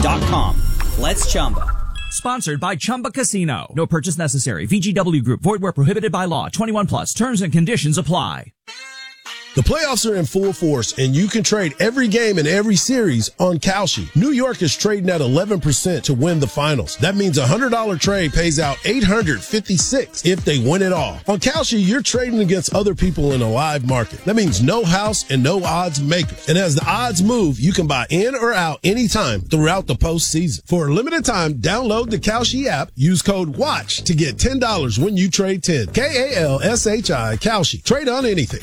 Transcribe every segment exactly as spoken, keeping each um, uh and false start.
dot com. Let's Chumba. Sponsored by Chumba Casino. No purchase necessary. V G W Group. Void where prohibited by law. twenty-one plus. Terms and conditions apply. The playoffs are in full force, and you can trade every game in every series on Kalshi. New York is trading at eleven percent to win the finals. That means a one hundred dollars trade pays out eight hundred fifty-six dollars if they win it all. On Kalshi, you're trading against other people in a live market. That means no house and no odds makers. And as the odds move, you can buy in or out anytime throughout the postseason. For a limited time, download the Kalshi app. Use code WATCH to get ten dollars when you trade ten. K A L S H I, Kalshi. Trade on anything.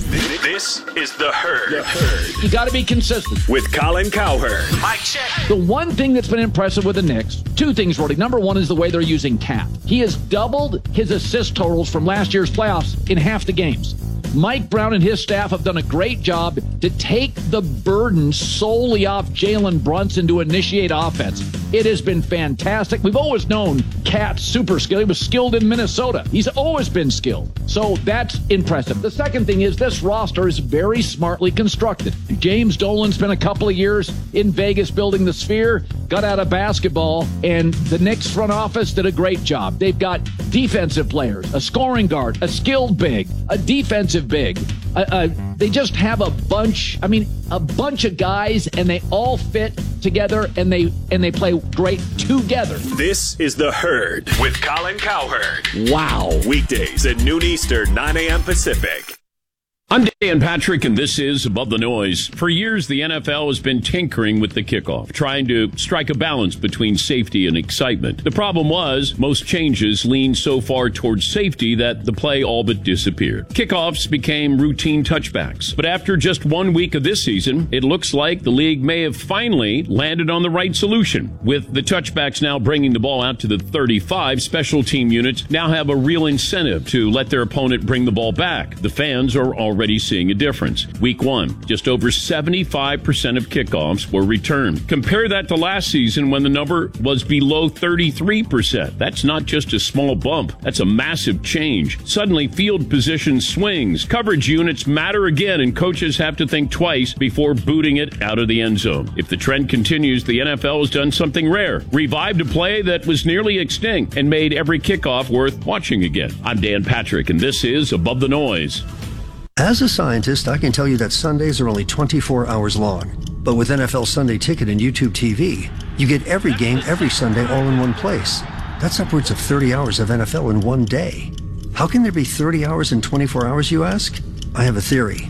This is The Herd. The Herd. You got to be consistent. With Colin Cowherd. Mic check. The one thing that's been impressive with the Knicks, two things, Roddy. Number one is the way they're using Cat. He has doubled his assist totals from last year's playoffs in half the games. Mike Brown and his staff have done a great job to take the burden solely off Jalen Brunson to initiate offense. It has been fantastic. We've always known Cat's super skilled. He was skilled in Minnesota. He's always been skilled. So that's impressive. The second thing is this roster is very smartly constructed. James Dolan spent a couple of years in Vegas building the Sphere, got out of basketball, and the Knicks front office did a great job. They've got defensive players, a scoring guard, a skilled big, a defensive big. Uh, uh, they just have a bunch, I mean, a bunch of guys, and they all fit together, and they and they play great together. This is The Herd with Colin Cowherd. Wow. Weekdays at noon Eastern, nine a.m. Pacific. I'm Dan Patrick, and this is Above the Noise. For years, the N F L has been tinkering with the kickoff, trying to strike a balance between safety and excitement. The problem was, most changes leaned so far towards safety that the play all but disappeared. Kickoffs became routine touchbacks. But after just one week of this season, it looks like the league may have finally landed on the right solution. With the touchbacks now bringing the ball out to the thirty-five, special team units now have a real incentive to let their opponent bring the ball back. The fans are already Already seeing a difference. Week one, just over seventy-five percent of kickoffs were returned. Compare that to last season when the number was below thirty-three percent. That's not just a small bump. That's a massive change. Suddenly, field position swings. Coverage units matter again, and coaches have to think twice before booting it out of the end zone. If the trend continues, the N F L has done something rare. Revived a play that was nearly extinct and made every kickoff worth watching again. I'm Dan Patrick, and this is Above the Noise. As a scientist, I can tell you that Sundays are only twenty-four hours long. But with N F L Sunday Ticket and YouTube T V, you get every game every Sunday all in one place. That's upwards of thirty hours of N F L in one day. How can there be thirty hours in twenty-four hours, you ask? I have a theory.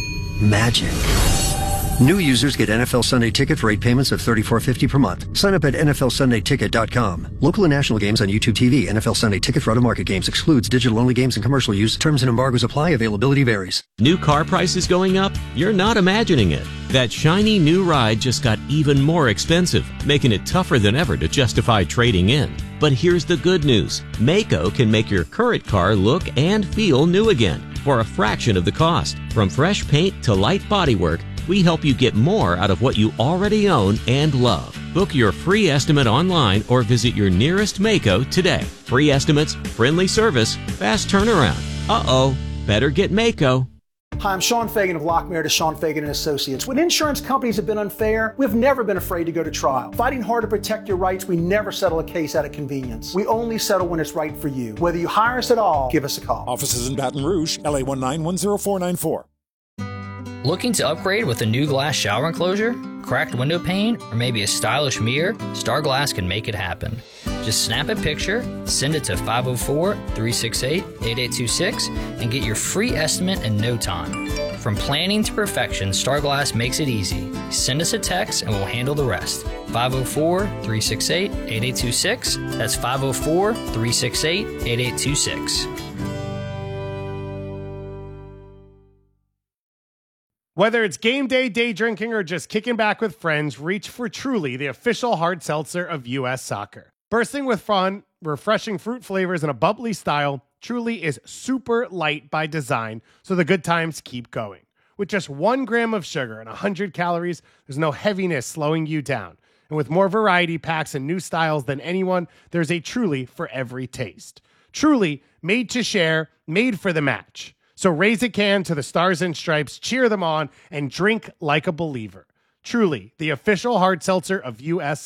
Magic. New users get N F L Sunday Ticket for eight payments of thirty-four fifty per month. Sign up at N F L Sunday Ticket dot com. Local and national games on YouTube T V. N F L Sunday Ticket for out-of-market games excludes digital-only games and commercial use. Terms and embargoes apply. Availability varies. New car prices going up? You're not imagining it. That shiny new ride just got even more expensive, making it tougher than ever to justify trading in. But here's the good news. Maaco can make your current car look and feel new again for a fraction of the cost. From fresh paint to light bodywork, we help you get more out of what you already own and love. Book your free estimate online or visit your nearest Maaco today. Free estimates, friendly service, fast turnaround. Uh-oh, better get Maaco. Hi, I'm Sean Fagan of Lockmeyer to Sean Fagan and Associates. When insurance companies have been unfair, we've never been afraid to go to trial. Fighting hard to protect your rights, we never settle a case out of convenience. We only settle when it's right for you. Whether you hire us at all, give us a call. Offices in Baton Rouge, L A one nine one zero four nine four. Looking to upgrade with a new glass shower enclosure, cracked window pane, or maybe a stylish mirror? Star Glass can make it happen. Just snap a picture, send it to five oh four, three six eight, eight eight two six, and get your free estimate in no time. From planning to perfection, Star Glass makes it easy. Send us a text and we'll handle the rest. five oh four, three six eight, eight eight two six. That's five oh four, three six eight, eight eight two six. Whether it's game day, day drinking, or just kicking back with friends, reach for Truly, the official hard seltzer of U S Soccer. Bursting with fun, refreshing fruit flavors, and a bubbly style, Truly is super light by design, so the good times keep going. With just one gram of sugar and one hundred calories, there's no heaviness slowing you down. And with more variety packs and new styles than anyone, there's a Truly for every taste. Truly, made to share, made for the match. So raise a can to the Stars and Stripes, cheer them on, and drink like a believer. Truly, the official hard seltzer of U S